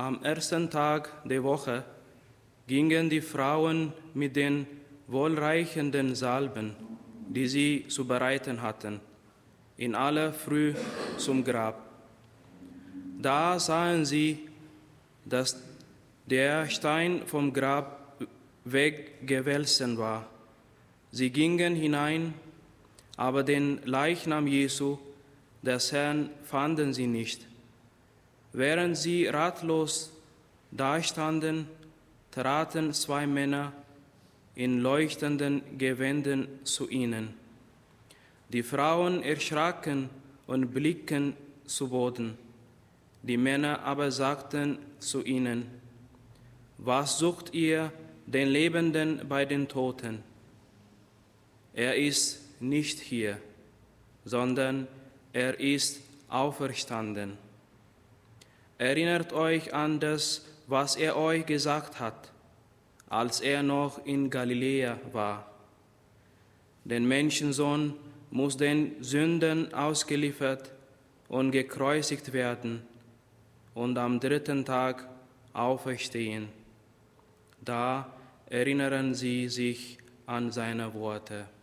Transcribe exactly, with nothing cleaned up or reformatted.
Am ersten Tag der Woche gingen die Frauen mit den wohlreichenden Salben, die sie zu bereiten hatten, in aller Früh zum Grab. Da sahen sie, dass der Stein vom Grab weggewälzt war. Sie gingen hinein, aber den Leichnam Jesu, des Herrn, fanden sie nicht. Während sie ratlos dastanden, traten zwei Männer in leuchtenden Gewändern zu ihnen. Die Frauen erschraken und blickten zu Boden. Die Männer aber sagten zu ihnen: Was sucht ihr den Lebenden bei den Toten? Er ist nicht hier, sondern er ist auferstanden. Erinnert euch an das, was er euch gesagt hat, als er noch in Galiläa war. Der Menschensohn muss den Sünden ausgeliefert und gekreuzigt werden und am dritten Tag auferstehen. Da erinnern sie sich an seine Worte.